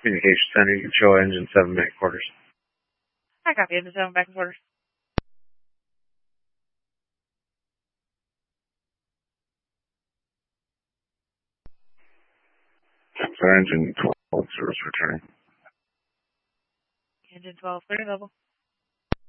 Communication Center, you can show engine 7 back quarters. I copy engine 7 back and quarters. So engine 12, service returning. Engine 12, clear level.